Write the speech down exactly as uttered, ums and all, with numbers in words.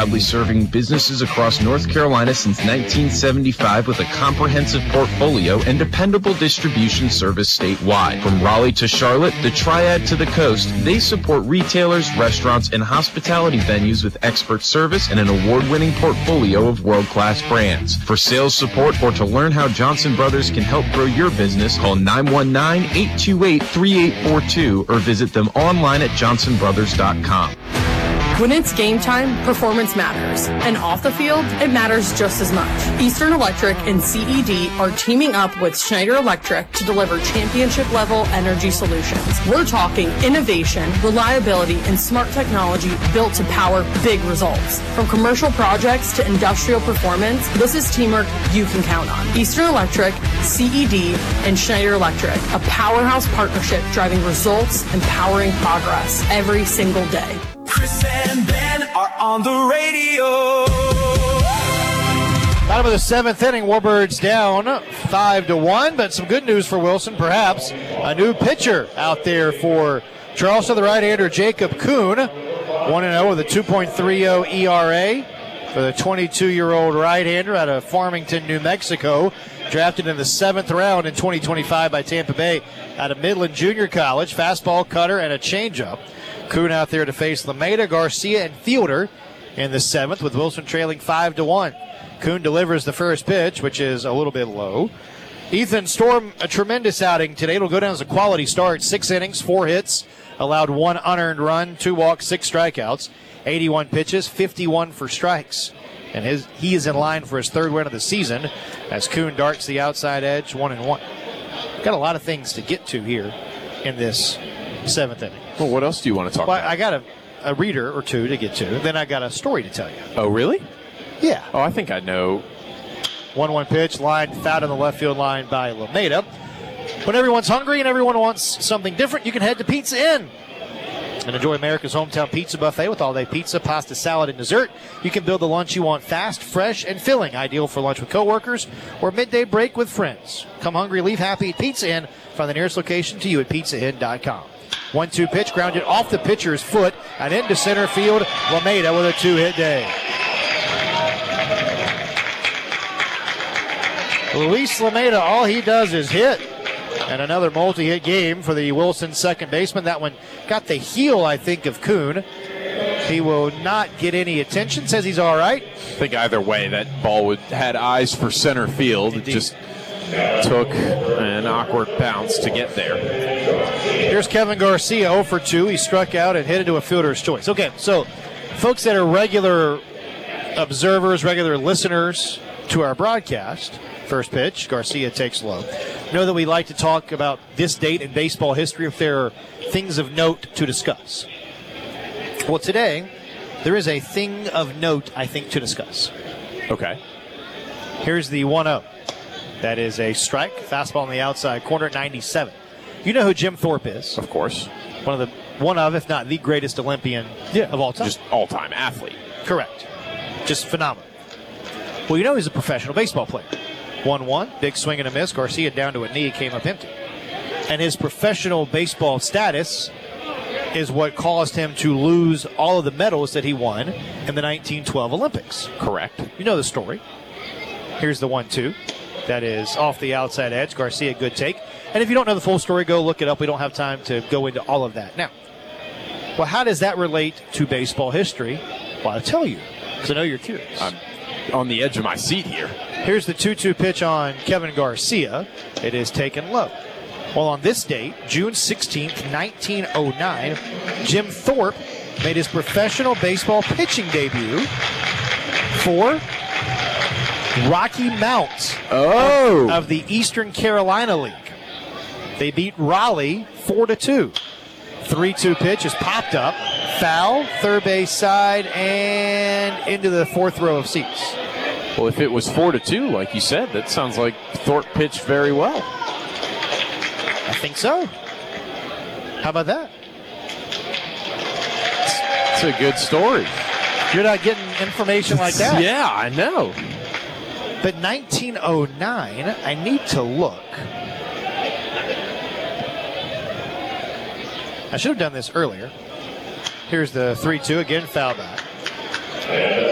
proudly serving businesses across North Carolina since nineteen seventy-five with a comprehensive portfolio and dependable distribution service statewide. From Raleigh to Charlotte, the Triad to the coast, they support retailers, restaurants, and hospitality venues with expert service and an award-winning portfolio of world-class brands. For sales support or to learn how Johnson Brothers can help grow your business, call nine one nine, eight two eight, three eight four two or visit them online at johnson brothers dot com. When it's game time, performance matters. And off the field, it matters just as much. Eastern Electric and C E D are teaming up with Schneider Electric to deliver championship-level energy solutions. We're talking innovation, reliability, and smart technology built to power big results. From commercial projects to industrial performance, this is teamwork you can count on. Eastern Electric, C E D, and Schneider Electric, a powerhouse partnership driving results and powering progress every single day. Chris and Ben are on the radio. Bottom of the seventh inning, Warbirds down five to one, but some good news for Wilson, perhaps. A new pitcher out there for Charleston, the right-hander Jacob Kuhn, one and oh with a two point three oh E R A for the twenty-two-year-old right-hander out of Farmington, New Mexico, drafted in the seventh round in twenty twenty-five by Tampa Bay out of Midland Junior College. Fastball, cutter, and a changeup. Kuhn out there to face Lameda, Garcia, and Fielder in the seventh, with Wilson trailing five to one. Kuhn delivers the first pitch, which is a little bit low. Ethan Storm, a tremendous outing today. It'll go down as a quality start. Six innings, four hits, allowed one unearned run, two walks, six strikeouts, eighty-one pitches, fifty-one for strikes. And his he is in line for his third win of the season as Kuhn darts the outside edge, one and one. Got a lot of things to get to here in this seventh inning. Well, what else do you want to talk well, about? I got a, a reader or two to get to. Then I got a story to tell you. Oh, really? Yeah. Oh, I think I know. one one pitch, line fouled on the left field line by Lameda. When everyone's hungry and everyone wants something different, you can head to Pizza Inn and enjoy America's hometown pizza buffet with all-day pizza, pasta, salad, and dessert. You can build the lunch you want fast, fresh, and filling, ideal for lunch with coworkers or midday break with friends. Come hungry, leave happy at Pizza Inn. Find the nearest location to you at pizza inn dot com. one two pitch, grounded off the pitcher's foot and into center field. Lameda with a two-hit day. Luis Lameda, all he does is hit. And another multi-hit game for the Wilson second baseman. That one got the heel, I think, of Kuhn. He will not get any attention, says he's all right. I think either way, that ball would had eyes for center field. It just took an awkward bounce to get there. Here's Kevin Garcia, oh for two. He struck out and hit into a fielder's choice. Okay, so folks that are regular observers, regular listeners to our broadcast, first pitch, Garcia takes low. Know that we like to talk about this date in baseball history if there are things of note to discuss. Well, today, there is a thing of note, I think, to discuss. Okay. Here's the one oh. That is a strike, fastball on the outside corner, ninety-seven. You know who Jim Thorpe is? Of course. One of the, one of, if not the greatest Olympian yeah, of all time. Just all-time athlete. Correct. Just phenomenal. Well, you know he's a professional baseball player. one one, big swing and a miss. Garcia down to a knee, came up empty. And his professional baseball status is what caused him to lose all of the medals that he won in the nineteen twelve Olympics. Correct. You know the story. Here's the one two. That is off the outside edge. Garcia, good take. And if you don't know the full story, go look it up. We don't have time to go into all of that. Now, well, how does that relate to baseball history? Well, I'll tell you, because I know you're curious. I'm on the edge of my seat here. Here's the two two pitch on Kevin Garcia. It is taken low. Well, on this date, June sixteenth, nineteen oh nine, Jim Thorpe made his professional baseball pitching debut for Rocky Mount oh. of, of the Eastern Carolina League. They beat Raleigh four to two. three two pitch is popped up, foul, third base side, and into the fourth row of seats. Well, if it was four to two, like you said, that sounds like Thorpe pitched very well. I think so. How about that? It's, it's a good story. You're not getting information like that. Yeah, I know. But nineteen oh nine, I need to look. I should have done this earlier. Here's the three two again, foul back.